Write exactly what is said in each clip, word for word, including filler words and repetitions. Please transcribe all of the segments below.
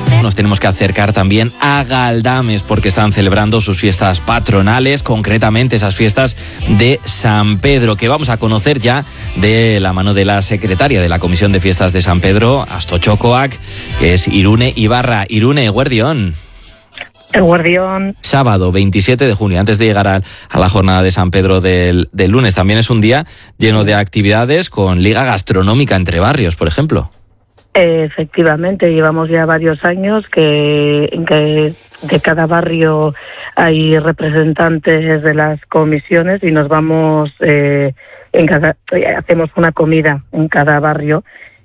Nos tenemos que acercar también a Galdames porque están celebrando sus fiestas patronales, concretamente esas fiestas de San Pedro, que vamos a conocer ya de la mano de la secretaria de la Comisión de Fiestas de San Pedro, Astotxokoak, que es Irune Ibarra. Irune, eguerdión. Eguerdión. Sábado veintisiete de junio, antes de llegar a, a la jornada de San Pedro del, del lunes. También es un día lleno de actividades con liga gastronómica entre barrios, por ejemplo. Efectivamente, llevamos ya varios años que, en que de cada barrio hay representantes de las comisiones y nos vamos, eh, en cada, hacemos una comida en cada barrio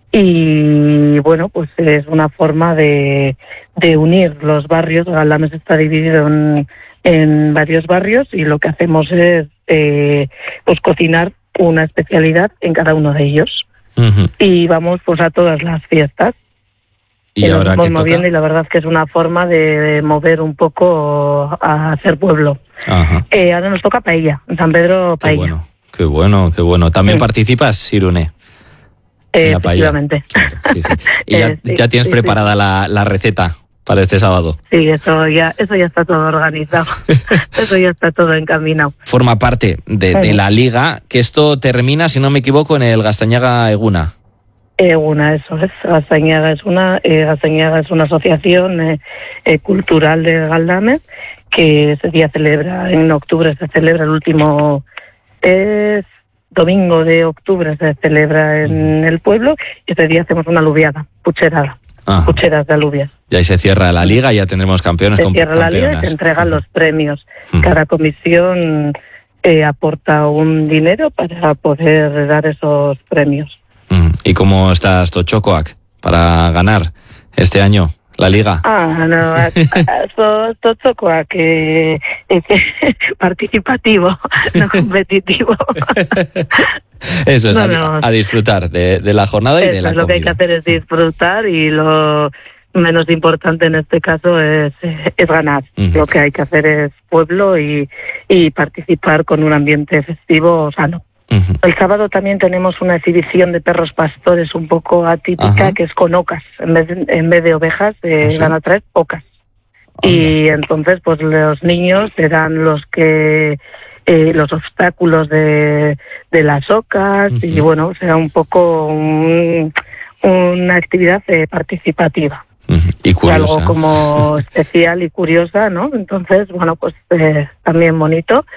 y bueno, pues es una forma de, de unir los barrios. Galdames está dividido en, en varios barrios y lo que hacemos es eh, pues cocinar una especialidad en cada uno de ellos. Uh-huh. Y vamos pues a todas las fiestas y ahora nos vamos moviendo y la verdad es que es una forma de mover un poco a hacer pueblo. Uh-huh. eh, ahora nos toca paella, en San Pedro paella. Qué bueno, qué bueno, qué bueno. ¿También sí. participas, Irune? Eh, efectivamente. Claro, sí, sí. Y ya, eh, sí, ya tienes sí, preparada sí. La, la receta para este sábado. Sí, eso ya, eso ya está todo organizado. Eso ya está todo encaminado. Forma parte de, de la liga, que esto termina, si no me equivoco, en el Gaztañaga Eguna. Eguna, eso es. Gaztañaga es una, eh, Gaztañaga es una asociación eh, eh, cultural de Galdames que ese día celebra, en octubre se celebra el último eh, domingo de octubre se celebra en el pueblo y ese día hacemos una alubiada, pucherada. Ajá. Pucheras de alubias. Y ahí se cierra la liga y ya tendremos campeones. Se cierra la liga y se entregan uh-huh. los premios. Uh-huh. Cada comisión eh, aporta un dinero para poder dar esos premios. Uh-huh. ¿Y cómo está Astotxokoak para ganar este año la liga? Ah, no, Astotxokoak que es participativo, no competitivo. Eso es, no, no. A, a disfrutar de, de la jornada y Eso de la es, lo comida. que hay que hacer es disfrutar y lo menos importante en este caso es, es ganar. Uh-huh. Lo que hay que hacer es pueblo y, y participar con un ambiente festivo sano. Uh-huh. El sábado también tenemos una exhibición de perros pastores un poco atípica, uh-huh. que es con ocas. En vez de, en vez de ovejas eh, ¿sí? van a traer ocas. Uh-huh. Y entonces pues los niños serán los que... Eh, los obstáculos de, de las ocas uh-huh. y bueno, será un poco un, una actividad eh, participativa. Uh-huh. Y curiosa. Algo como especial y curiosa, ¿no? Entonces, bueno, pues eh, también bonito.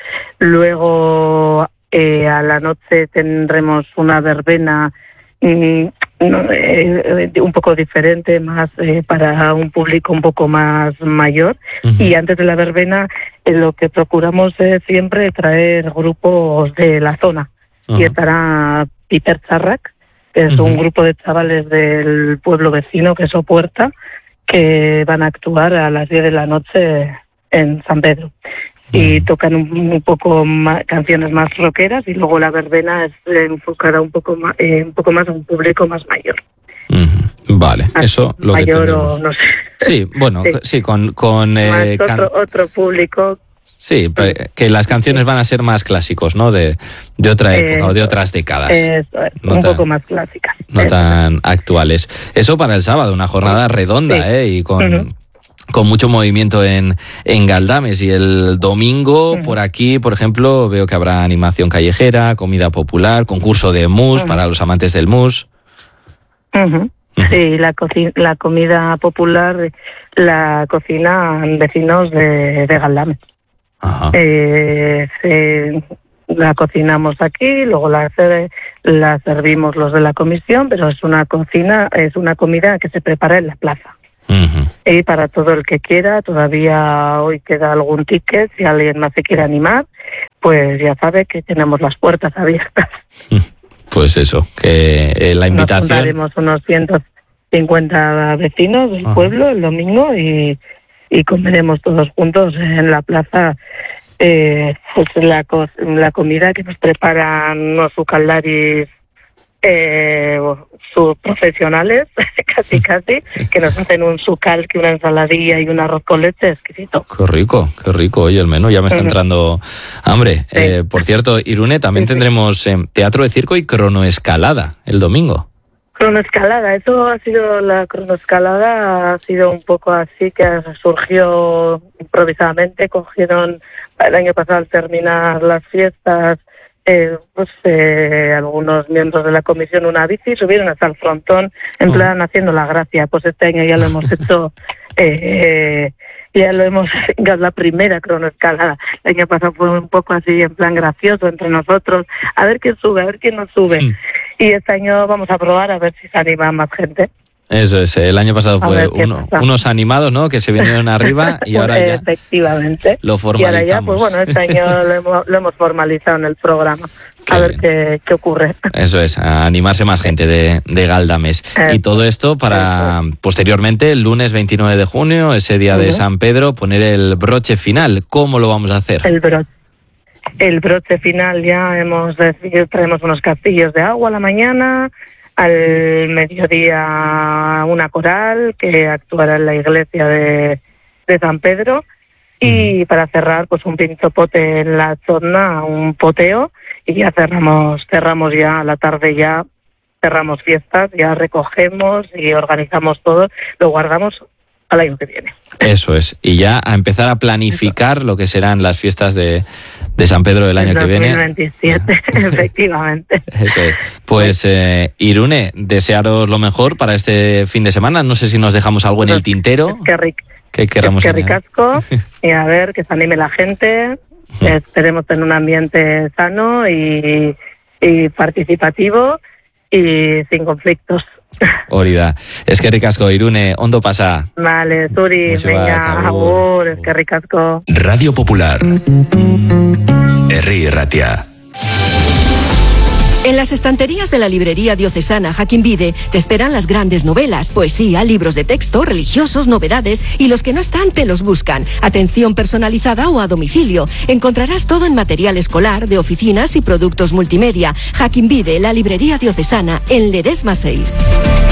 Luego eh, a la noche tendremos una verbena mm, no, eh, un poco diferente, más eh, para un público un poco más mayor. Uh-huh. Y antes de la verbena eh, lo que procuramos es siempre traer grupos de la zona. Uh-huh. Y estará Peter Charrak, que es uh-huh. un grupo de chavales del pueblo vecino, que es Opuerta, que van a actuar a las diez de la noche en San Pedro. Y tocan un, un poco más, canciones más rockeras y luego la verbena es enfocada un poco más, eh, un poco más a un público más mayor. Uh-huh. Vale, así, eso lo mayor que o no sé. Sí, bueno, sí, sí con... con eh, más otro, can... otro público. Sí, que las canciones van a ser más clásicos, ¿no? De, de otra época eso, o de otras décadas. Eso es, no un tan, poco más clásicas. No eso. tan actuales. Eso para el sábado, una jornada redonda, sí. ¿eh? Y con... Uh-huh. con mucho movimiento en, en Galdames. Y el domingo, uh-huh. por aquí, por ejemplo, veo que habrá animación callejera, comida popular, concurso de mousse uh-huh. para los amantes del mousse. Uh-huh. Uh-huh. Sí, la, co- la comida popular la cocinan vecinos de, de Galdames. Uh-huh. Eh, se, la cocinamos aquí, luego la, la servimos los de la comisión, pero es una cocina, es una comida que se prepara en la plaza. Uh-huh. Y para todo el que quiera, todavía hoy queda algún ticket, si alguien más se quiere animar, pues ya sabe que tenemos las puertas abiertas. Pues eso, que eh, la invitación... Nos juntaremos unos ciento cincuenta vecinos del uh-huh. pueblo el domingo y, y comeremos todos juntos en la plaza eh, pues la, co- la comida que nos preparan los ucaldaris eh, sus profesionales, casi casi, que nos hacen un sucal, que una ensaladilla y un arroz con leche exquisito. Qué rico, qué rico. Oye, el menú ya me está entrando hambre. Sí. Eh, por cierto, Irune, también sí, tendremos eh, teatro de circo y cronoescalada el domingo. Cronoescalada, eso ha sido, la cronoescalada ha sido un poco así, que surgió improvisadamente. Cogieron el año pasado, al terminar las fiestas, eh, pues eh, algunos miembros de la comisión una bici, subieron hasta el frontón, en plan haciendo la gracia. Pues este año ya lo hemos hecho, eh, ya lo hemos, ya es la primera cronoescalada. El año pasado fue un poco así, en plan gracioso entre nosotros, a ver quién sube, a ver quién no sube. Sí. Y este año vamos a probar a ver si se anima más gente. Eso es, el año pasado fue uno, unos animados, ¿no?, que se vinieron arriba y ahora ya efectivamente lo formalizamos. Y ahora ya, pues bueno, este año lo hemos, lo hemos formalizado en el programa. Qué a ver qué, qué ocurre. Eso es, a animarse más gente de, de Galdames. Eso. Y todo esto para Eso. posteriormente, el lunes veintinueve de junio, ese día uh-huh. de San Pedro, poner el broche final. ¿Cómo lo vamos a hacer? El broche. El broche final ya hemos decidido, traemos unos castillos de agua a la mañana, al mediodía una coral que actuará en la iglesia de, de San Pedro, y para cerrar pues un pinzopote en la zona, un poteo, y ya cerramos, cerramos ya a la tarde, ya cerramos fiestas, ya recogemos y organizamos todo, lo guardamos al año que viene. Eso es, y ya a empezar a planificar Eso. lo que serán las fiestas de, de San Pedro del año que viene. dos mil veintisiete, efectivamente. Eso es. Pues eh, Irune, desearos lo mejor para este fin de semana. No sé si nos dejamos algo en el tintero. Es que, ric- ¿Qué queramos es que ricasco, y a ver, que se anime la gente, que esperemos tener un ambiente sano y, y participativo y sin conflictos. Hori da. Eskerrik asko, Irune, ondo pasa. Vale, Zuri, venga, agur, eskerrik asko. Radio Popular, Herri Irratia. En las estanterías de la librería diocesana Jaquinvide te esperan las grandes novelas, poesía, libros de texto, religiosos, novedades, y los que no están te los buscan. Atención personalizada o a domicilio. Encontrarás todo en material escolar, de oficinas y productos multimedia. Jaquinvide, la librería diocesana, en Ledesma seis.